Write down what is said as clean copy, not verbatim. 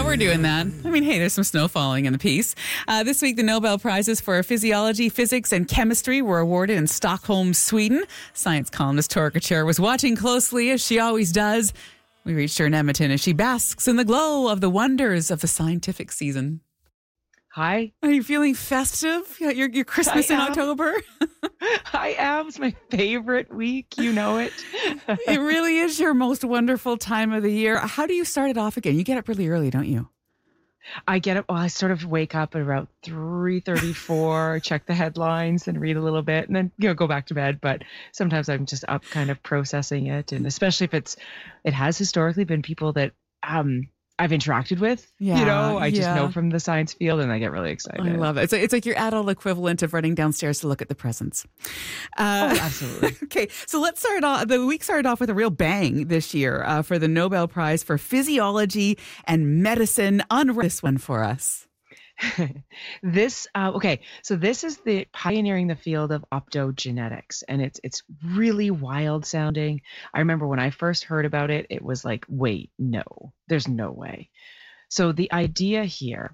we're doing that. I mean, hey, there's some snow falling in the piece. This week, the Nobel Prizes for Physiology, Physics, and Chemistry were awarded in Stockholm, Sweden. Science columnist Tora Kachur was watching closely, as she always does. We reached her in Edmonton as she basks in the glow of the wonders of the scientific season. Hi. Are you feeling festive? Your Christmas in October? I am. It's my favorite week. You know it. It really is your most wonderful time of the year. How do you start it off again? You get up really early, don't you? I get up. Well, I sort of wake up at about 3:34, check the headlines and read a little bit and then, go back to bed. But sometimes I'm just up kind of processing it. And especially if it has historically been people that, I've interacted with, I just know from the science field and I get really excited. I love it. It's like your adult equivalent of running downstairs to look at the presents. Absolutely. Okay, so let's start off. The week started off with a real bang this year for the Nobel Prize for Physiology and Medicine. Unwrap this one for us. So this is the pioneering the field of optogenetics, and it's really wild sounding. I remember when I first heard about it, it was like, wait, no, there's no way. So the idea here